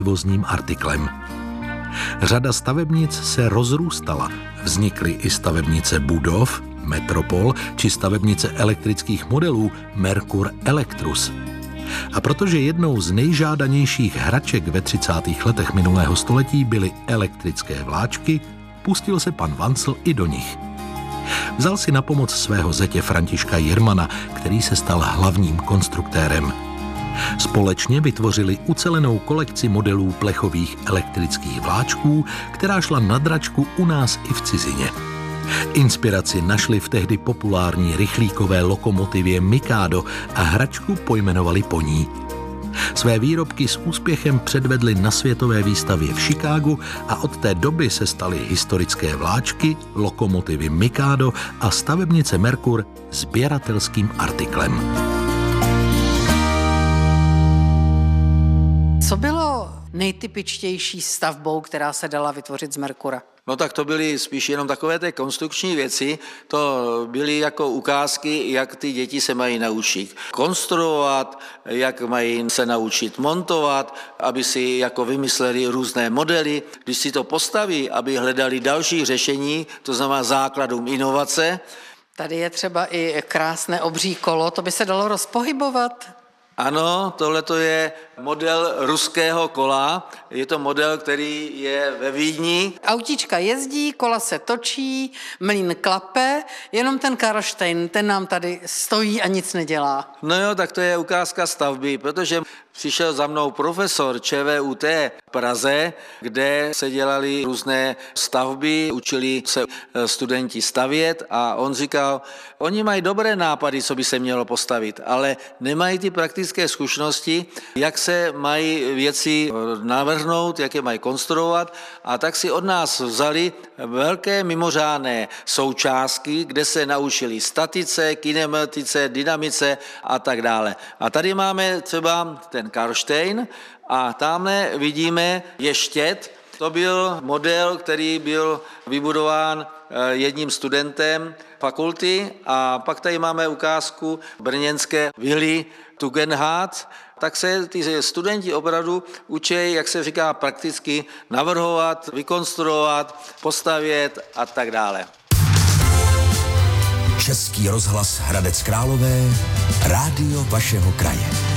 vozním artiklem. Řada stavebnic se rozrůstala. Vznikly i stavebnice budov, Metropol, či stavebnice elektrických modelů Merkur Electrus. A protože jednou z nejžádanějších hraček ve 30. letech minulého století byly elektrické vláčky, pustil se pan Vancl i do nich. Vzal si na pomoc svého zetě Františka Jirmana, který se stal hlavním konstruktérem. Společně vytvořili ucelenou kolekci modelů plechových elektrických vláčků, která šla na dračku u nás i v cizině. Inspiraci našli v tehdy populární rychlíkové lokomotivě Mikado a hračku pojmenovali po ní. Své výrobky s úspěchem předvedli na světové výstavě v Chicagu a od té doby se staly historické vláčky, lokomotivy Mikado a stavebnice Merkur sběratelským artiklem. Co bylo nejtypičtější stavbou, která se dala vytvořit z Merkura? No tak to byly spíš jenom takové ty konstrukční věci, to byly jako ukázky, jak ty děti se mají naučit konstruovat, jak mají se naučit montovat, aby si jako vymysleli různé modely, když si to postaví, aby hledali další řešení, to znamená základům inovace. Tady je třeba i krásné obří kolo, to by se dalo rozpohybovat? Ano, tohle je model ruského kola, je to model, který je ve Vídni. Autíčka jezdí, kola se točí, mlýn klape, jenom ten Karlštejn, ten nám tady stojí a nic nedělá. No jo, tak to je ukázka stavby, protože přišel za mnou profesor ČVUT v Praze, kde se dělaly různé stavby, učili se studenti stavět a on říkal, oni mají dobré nápady, co by se mělo postavit, ale nemají ty praktické zkušenosti, jak se mají věci navrhnout, jak je mají konstruovat a tak si od nás vzali velké mimořádné součástky, kde se naučili statice, kinematice, dynamice a tak dále. A tady máme třeba ten Karlštejn a tamhle vidíme ještět. To byl model, který byl vybudován jedním studentem fakulty a pak tady máme ukázku brněnské vily Tugendhat. Tak se ty studenti opravdu učí, jak se říká, prakticky navrhovat, vykonstruovat, postavět a tak dále. Český rozhlas Hradec Králové, rádio vašeho kraje.